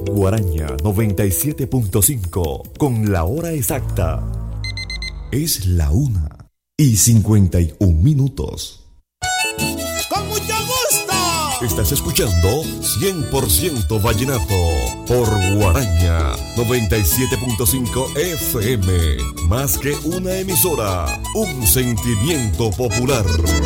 Guaraña 97.5 con la hora exacta. Es la 1:51. ¡Con mucho gusto! Estás escuchando 100% Vallenato por Guaraña 97.5 FM. Más que una emisora, un sentimiento popular.